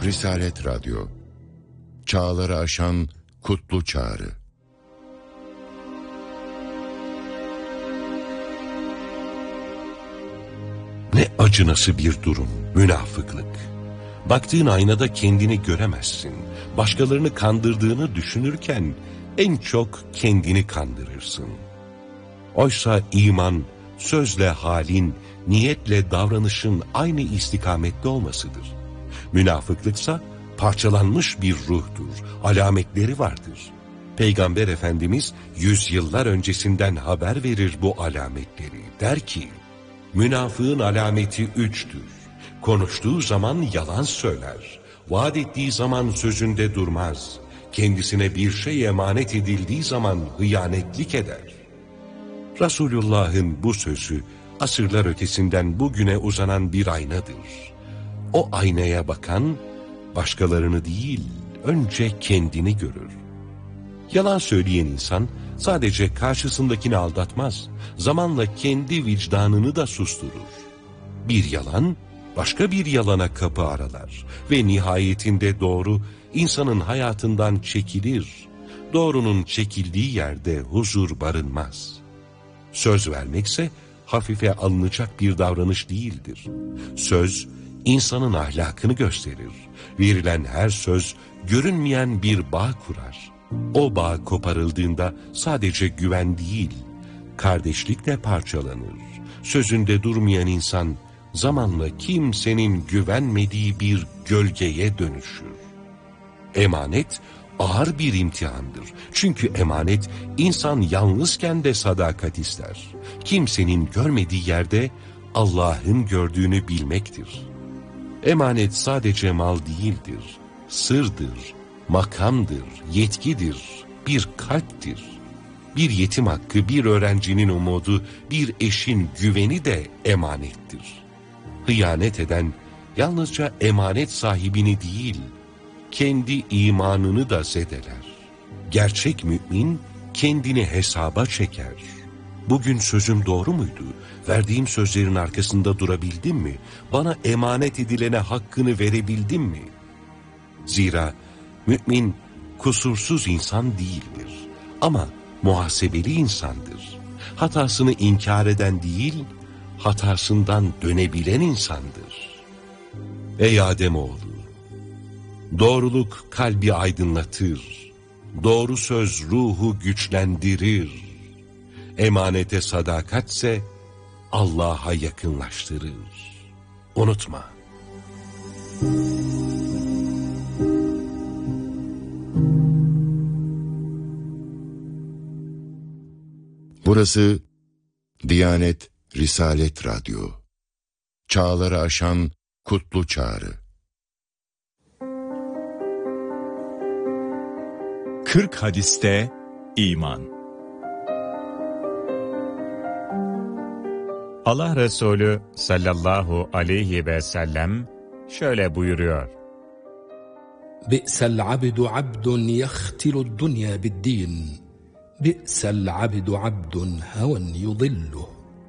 Risalet Radyo, çağları aşan kutlu çağrı. Ne acınası bir durum, münafıklık. Baktığın aynada kendini göremezsin. Başkalarını kandırdığını düşünürken en çok kendini kandırırsın. Oysa iman, sözle halin, niyetle davranışın aynı istikamette olmasıdır. Münafıklıksa parçalanmış bir ruhtur, alametleri vardır. Peygamber Efendimiz yüzyıllar öncesinden haber verir bu alametleri. Der ki, münafığın alameti 3'tür. Konuştuğu zaman yalan söyler, vaat ettiği zaman sözünde durmaz, kendisine bir şey emanet edildiği zaman hıyanetlik eder. Resulullah'ın bu sözü asırlar ötesinden bugüne uzanan bir aynadır. O aynaya bakan başkalarını değil, önce kendini görür. Yalan söyleyen insan sadece karşısındakini aldatmaz, zamanla kendi vicdanını da susturur. Bir yalan başka bir yalana kapı aralar ve nihayetinde doğru insanın hayatından çekilir. Doğrunun çekildiği yerde huzur barınmaz. Söz vermekse hafife alınacak bir davranış değildir. Söz insanın ahlakını gösterir. Verilen her söz görünmeyen bir bağ kurar. O bağ koparıldığında sadece güven değil, kardeşlik de parçalanır. Sözünde durmayan insan zamanla kimsenin güvenmediği bir gölgeye dönüşür. Emanet ağır bir imtihandır. Çünkü emanet insan yalnızken de sadakat ister. Kimsenin görmediği yerde Allah'ın gördüğünü bilmektir. Emanet sadece mal değildir, sırdır, makamdır, yetkidir, bir kalptir. Bir yetim hakkı, bir öğrencinin umudu, bir eşin güveni de emanettir. Hıyanet eden yalnızca emanet sahibini değil, kendi imanını da zedeler. Gerçek mümin kendini hesaba çeker. Bugün sözüm doğru muydu? Verdiğim sözlerin arkasında durabildim mi? Bana emanet edilene hakkını verebildim mi? Zira mümin kusursuz insan değildir. Ama muhasebeli insandır. Hatasını inkar eden değil, hatasından dönebilen insandır. Ey Ademoğlu! Doğruluk kalbi aydınlatır. Doğru söz ruhu güçlendirir. Emanete sadakatse Allah'a yakınlaştırır. Unutma. Burası Diyanet Risalet Radyo. Çağları aşan kutlu çağrı. 40 hadiste iman. Allah Resulü sallallahu aleyhi ve sellem şöyle buyuruyor. Bi'sel abdu abdun yahtilu dunya bid-din. Bi'sel abdu abdun haven yudilluh.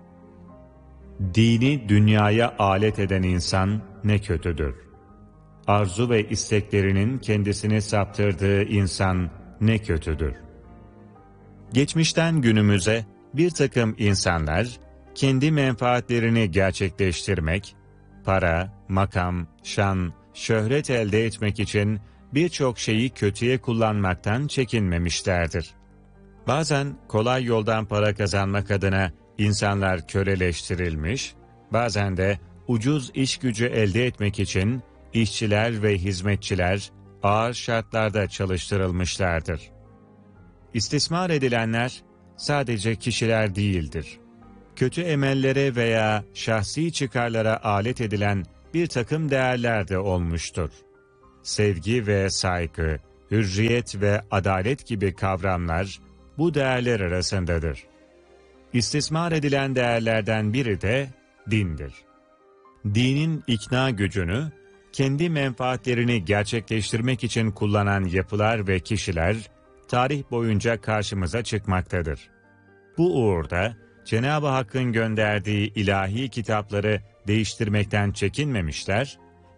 Dini dünyaya alet eden insan ne kötüdür. Arzu ve isteklerinin kendisini saptırdığı insan ne kötüdür. Geçmişten günümüze bir takım insanlar kendi menfaatlerini gerçekleştirmek, para, makam, şan, şöhret elde etmek için birçok şeyi kötüye kullanmaktan çekinmemişlerdir. Bazen kolay yoldan para kazanmak adına insanlar köleleştirilmiş, bazen de ucuz iş gücü elde etmek için işçiler ve hizmetçiler ağır şartlarda çalıştırılmışlardır. İstismar edilenler sadece kişiler değildir. Kötü emellere veya şahsi çıkarlara alet edilen bir takım değerler de olmuştur. Sevgi ve saygı, hürriyet ve adalet gibi kavramlar bu değerler arasındadır. İstismar edilen değerlerden biri de dindir. Dinin ikna gücünü, kendi menfaatlerini gerçekleştirmek için kullanan yapılar ve kişiler, tarih boyunca karşımıza çıkmaktadır. Bu uğurda, Cenab-ı Hakk'ın gönderdiği ilahi kitapları değiştirmekten çekinmemişler,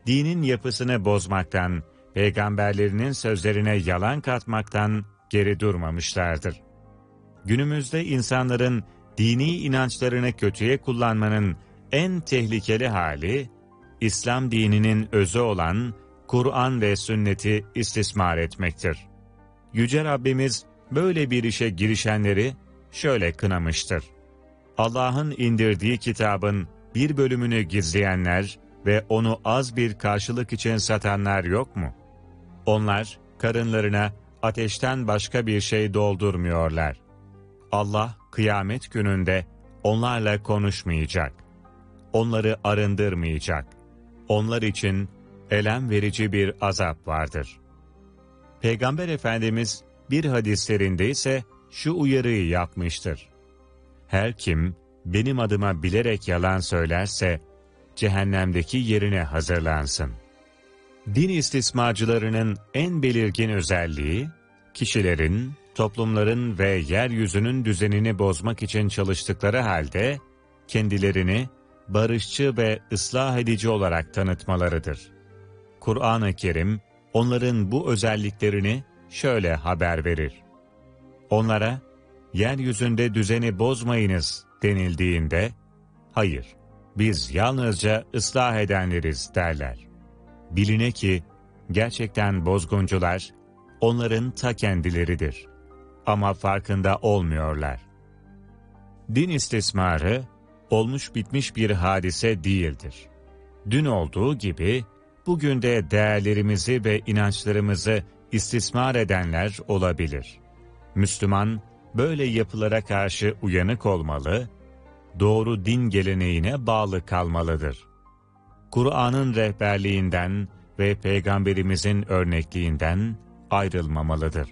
dinin yapısını bozmaktan, peygamberlerinin sözlerine yalan katmaktan geri durmamışlardır. Günümüzde insanların dini inançlarını kötüye kullanmanın en tehlikeli hali, İslam dininin özü olan Kur'an ve sünneti istismar etmektir. Yüce Rabbimiz böyle bir işe girişenleri şöyle kınamıştır. Allah'ın indirdiği kitabın bir bölümünü gizleyenler ve onu az bir karşılık için satanlar yok mu? Onlar karınlarına ateşten başka bir şey doldurmuyorlar. Allah kıyamet gününde onlarla konuşmayacak. Onları arındırmayacak. Onlar için elem verici bir azap vardır. Peygamber Efendimiz bir hadislerinde ise şu uyarıyı yapmıştır. Her kim benim adıma bilerek yalan söylerse cehennemdeki yerine hazırlansın. Din istismarcılarının en belirgin özelliği, kişilerin, toplumların ve yeryüzünün düzenini bozmak için çalıştıkları halde kendilerini barışçı ve ıslah edici olarak tanıtmalarıdır. Kur'an-ı Kerim onların bu özelliklerini şöyle haber verir. Onlara, yeryüzünde düzeni bozmayınız denildiğinde, hayır, biz yalnızca ıslah edenleriz derler. Biline ki, gerçekten bozguncular, onların ta kendileridir. Ama farkında olmuyorlar. Din istismarı, olmuş bitmiş bir hadise değildir. Dün olduğu gibi, bugün de değerlerimizi ve inançlarımızı istismar edenler olabilir. Müslüman, böyle yapılara karşı uyanık olmalı, doğru din geleneğine bağlı kalmalıdır. Kur'an'ın rehberliğinden ve Peygamberimizin örnekliğinden ayrılmamalıdır.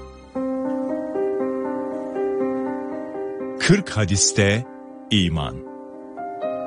Kırk hadiste iman.